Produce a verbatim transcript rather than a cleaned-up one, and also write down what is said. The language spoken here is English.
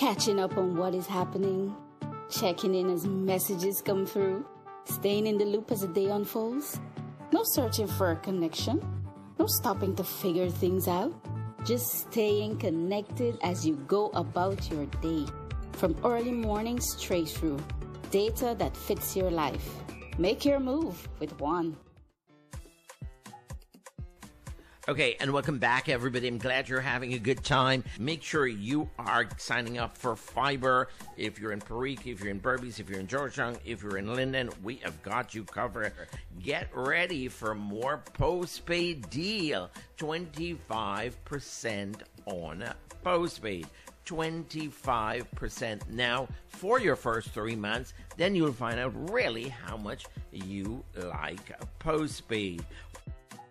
catching up on what is happening, checking in as messages come through, staying in the loop as the day unfolds. No searching for a connection, no stopping to figure things out. Just staying connected as you go about your day. From early morning straight through. Data that fits your life. Make your move with one. Okay, and welcome back, everybody. I'm glad you're having a good time. Make sure you are signing up for Fiber. If you're in Perique, if you're in Berbice, if you're in Georgetown, if you're in Linden, we have got you covered. Get ready for more postpaid deal. twenty-five percent on postpaid. twenty-five percent now for your first three months. Then you'll find out really how much you like postpaid.